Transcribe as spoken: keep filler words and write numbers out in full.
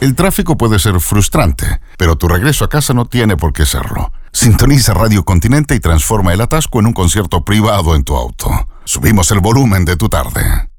El tráfico puede ser frustrante, pero tu regreso a casa no tiene por qué serlo. Sintoniza Radio Continente y transforma el atasco en un concierto privado en tu auto. Subimos el volumen de tu tarde.